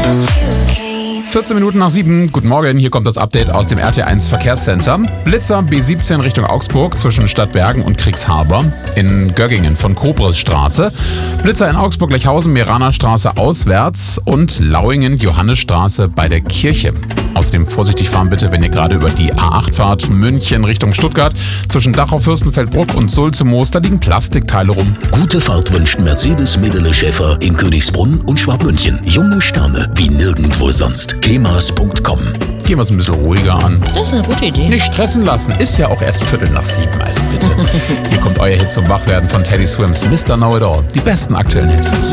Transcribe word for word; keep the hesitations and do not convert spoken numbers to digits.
vierzehn Minuten nach sieben. Guten Morgen, hier kommt das Update aus dem R T eins Verkehrscenter. Blitzer B siebzehn Richtung Augsburg zwischen Stadtbergen und Kriegsharber. In Göggingen von Kobresstraße. Blitzer in Augsburg-Lechhausen, Meranerstraße auswärts und Lauingen-Johannesstraße bei der Kirche. Außerdem vorsichtig fahren bitte, wenn ihr gerade über die A acht fahrt, München Richtung Stuttgart. Zwischen Dachau, Fürstenfeldbruck und Sulze-Moos, da liegen Plastikteile rum. Gute Fahrt wünscht Mercedes Medele Schäfer in Königsbrunn und Schwabmünchen. Junge Sterne wie nirgendwo sonst. kemas punkt com. Gehen wir es ein bisschen ruhiger an. Das ist eine gute Idee. Nicht stressen lassen, ist ja auch erst Viertel nach sieben, also bitte. Hier kommt euer Hit zum Wachwerden von Teddy Swims, Mister Know-It-All. Die besten aktuellen Hits.